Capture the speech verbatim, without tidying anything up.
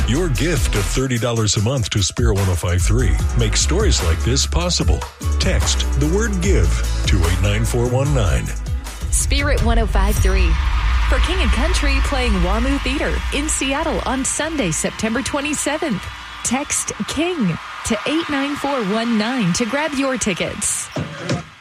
Your gift of thirty dollars a month to Spirit one oh five three makes stories like this possible. Text the word GIVE to eight nine four one nine. Spirit one oh five three. For King and Country playing WAMU Theater in Seattle on Sunday, September twenty-seventh. Text KING to eight nine four one nine to grab your tickets.